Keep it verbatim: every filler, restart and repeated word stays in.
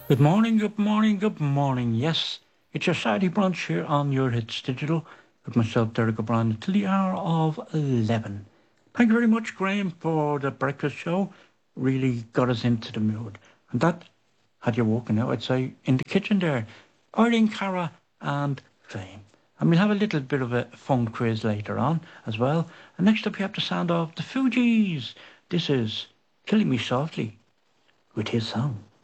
Good morning, good morning, good morning. Yes, it's your Saturday brunch here on Your Hits Digital with myself, Derek O'Brien, until the hour of eleven. Thank you very much, Graham, for the breakfast show. Really got us into the mood. And that had you woken out, I'd say, in the kitchen there. Eileen Cara and Fame. And we'll have a little bit of a fun quiz later on as well. And next up, we have the sound of the Fugees. This is Killing Me Softly with his song.